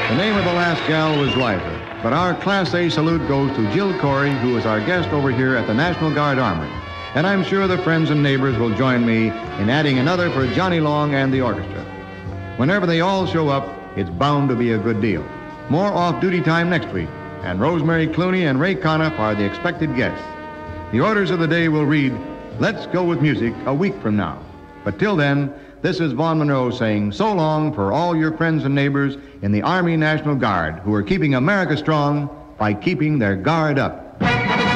The name of the last gal was Liza, but our Class A salute goes to Jill Corey, who is our guest over here at the National Guard Armory. And I'm sure the friends and neighbors will join me in adding another for Johnny Long and the orchestra. Whenever they all show up, it's bound to be a good deal. More off-duty time next week, and Rosemary Clooney and Ray Conniff are the expected guests. The orders of the day will read, "Let's go with music a week from now." But till then, this is Vaughn Monroe saying so long for all your friends and neighbors in the Army National Guard who are keeping America strong by keeping their guard up.